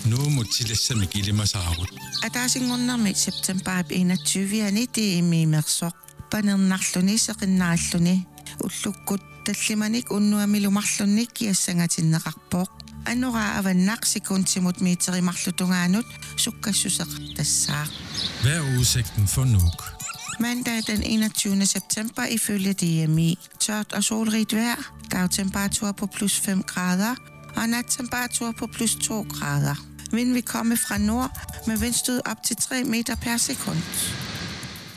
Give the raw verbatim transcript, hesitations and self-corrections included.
Nu mutilassa mikilimasaarut. Ataasinngornermi september enogtyvende tiimi mersoq panernnarluni seqinnaalluni ullukkut tallimanik unnuamilumarlunnik kiassangatinneqarpooq anora avannaq sekuntimut miiterimarlutungaanut sukkassuseq tassaaq. Hvad er udsigten for Nuuk? Mandag den enogtyvende september ifølge D M I. Tørt og solrigt vejr, dagtemperatur på plus fem grader og nattemperatur på plus to grader. Vind vil komme fra nord med vindstød op til tre meter per sekund.